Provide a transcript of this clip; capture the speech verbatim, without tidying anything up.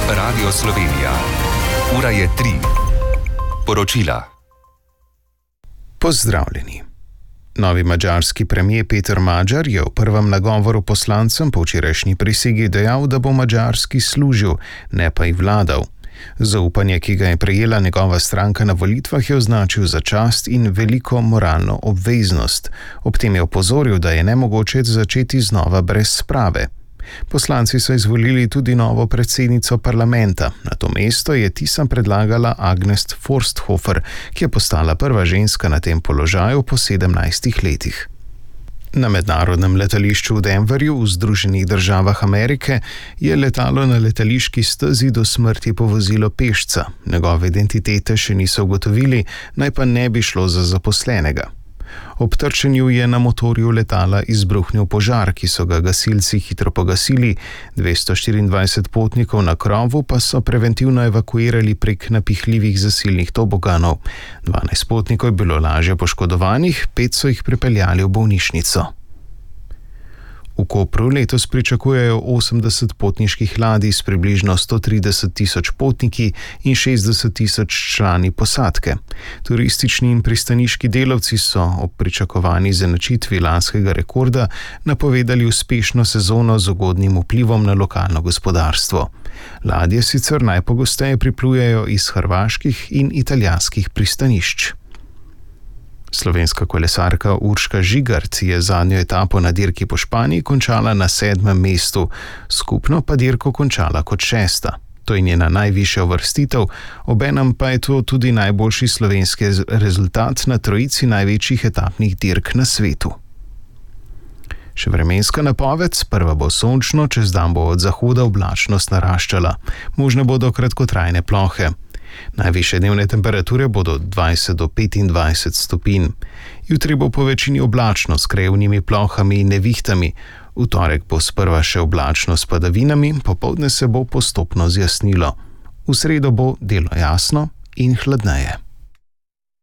Radio Slovenija. Ura je tri. Poročila. Pozdravljeni. Novi madžarski premier Peter Magyar je v prvem nagovoru poslancem po včerajšnji prisegi dejal, da bo madžarski služil, ne pa ji vladal. Zaupanje, ki ga je prejela njegova stranka na volitvah, je označil za čast in veliko moralno obveznost. Ob tem je opozoril, da je nemogoče začeti znova brez sprave. Poslanci so izvolili tudi novo predsednico parlamenta. Na to mesto je tisam predlagala Agnes Forsthofer, ki je postala prva ženska na tem položaju po sedemnajstih letih. Na mednarodnem letališču v Denverju v Združenih državah Amerike je letalo na letališki stezi do smrti povozilo pešca. Njegove identitete še niso ugotovili, naj pa ne bi šlo za zaposlenega. Ob trčenju je na motorju letala izbruhnil požar, ki so ga gasilci hitro pogasili, dvesto štiriindvajset potnikov na krovu pa so preventivno evakuirali prek napihljivih zasilnih toboganov. dvanajst potnikov je bilo lažje poškodovanih, pet so jih pripeljali v bolnišnico. V Kopru letos pričakujejo osemdeset potniških ladij s približno sto trideset tisoč potniki in šestdeset tisoč člani posadke. Turistični in pristaniški delavci so ob pričakovani izenačitvi lanskega rekorda napovedali uspešno sezono z ugodnim vplivom na lokalno gospodarstvo. Ladje sicer najpogosteje priplujejo iz hrvaških in italijanskih pristanišč. Slovenska kolesarka Urška Žigarc je zadnjo etapo na dirki po Španiji končala na sedmem mestu, skupno pa dirko končala kot šesta. To je njena najvišja uvrstitev, obenem pa je to tudi najboljši slovenski rezultat na trojici največjih etapnih dirk na svetu. Še vremenska napoved, sprva bo sončno, čez dan bo od zahoda oblačnost naraščala. Možne bodo kratkotrajne plohe. Najvišje dnevne temperature bodo dvajset do petindvajset stopinj. Jutri bo po večini oblačno s krajevnimi plohami in nevihtami. V torek bo sprva še oblačno s padavinami, popoldne se bo postopno zjasnilo. V sredo bo delno jasno in hladneje.